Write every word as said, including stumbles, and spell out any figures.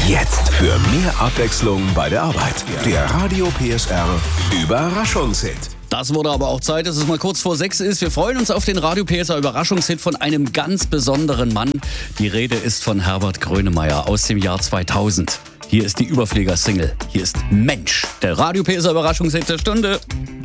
Jetzt für mehr Abwechslung bei der Arbeit. Der Radio P S R Überraschungshit. Das wurde aber auch Zeit, dass es mal kurz vor sechs ist. Wir freuen uns auf den Radio P S R Überraschungshit von einem ganz besonderen Mann. Die Rede ist von Herbert Grönemeyer aus dem Jahr zweitausend. Hier ist die Überflieger-Single. Hier ist Mensch, der Radio P S R Überraschungshit der Stunde.